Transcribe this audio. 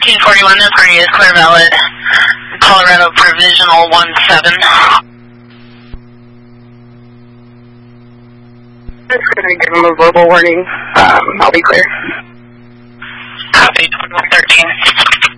1341, this party is clear valid. Colorado Provisional 17. Just going to give them a verbal warning. I'll be clear. Copy, 2113.